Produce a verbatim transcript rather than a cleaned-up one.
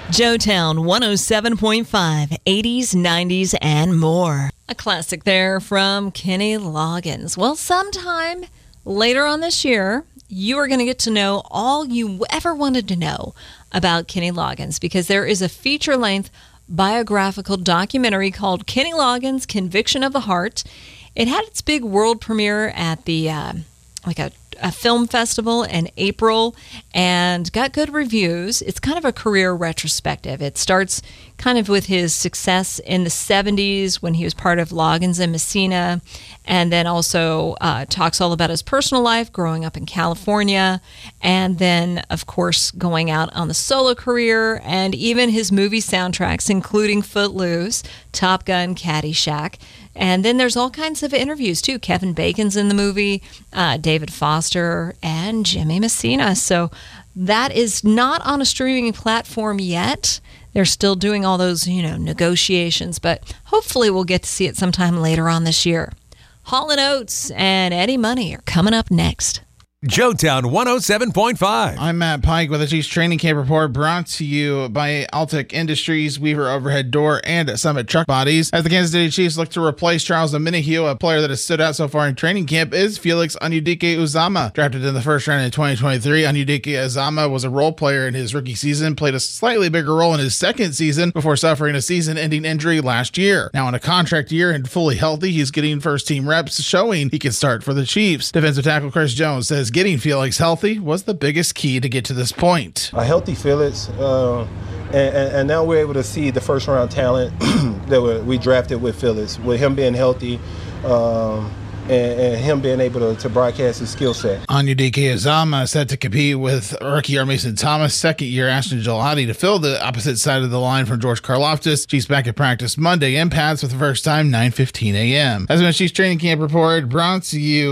Joetown one oh seven point five, eighties, nineties, and more. A classic there from Kenny Loggins. Well, sometime later on this year, you are going to get to know all you ever wanted to know about Kenny Loggins, because there is a feature-length biographical documentary called Kenny Loggins, Conviction of the Heart. It had its big world premiere at the uh, like a, a film festival in April and got good reviews. It's kind of a career retrospective. It starts kind of with his success in the seventies when he was part of Loggins and Messina, and then also uh, talks all about his personal life growing up in California, and then, of course, going out on the solo career, and even his movie soundtracks, including Footloose, Top Gun, Caddyshack. And then there's all kinds of interviews, too. Kevin Bacon's in the movie, uh, David Foster, and Jimmy Messina. So that is not on a streaming platform yet. They're still doing all those, you know, negotiations, but hopefully we'll get to see it sometime later on this year. Hall and Oates and Eddie Money are coming up next. Joetown one oh seven point five. I'm Matt Pike with the Chiefs Training Camp Report, brought to you by Altec Industries, Weaver Overhead Door, and Summit Truck Bodies. As the Kansas City Chiefs look to replace Charles Omenihu, a player that has stood out so far in training camp is Felix Onyeudike-Uzomah. Drafted in the first round in twenty twenty-three, Onyeudike-Uzomah was a role player in his rookie season, played a slightly bigger role in his second season before suffering a season-ending injury last year. Now in a contract year and fully healthy, he's getting first-team reps, showing he can start for the Chiefs. Defensive tackle Chris Jones says getting Felix healthy was the biggest key to get to this point. A healthy Felix, uh, and, and, and now we're able to see the first round talent that we drafted with Felix, with him being healthy, um, and, and him being able to, to broadcast his skill set. Onyeudike-Uzomah set to compete with rookie Mason Thomas, second year Ashton Gelati, to fill the opposite side of the line from George Karlaftis. Chiefs back at practice Monday in pads for the first time, nine fifteen a.m. As my Chiefs Training Camp Report, brought to you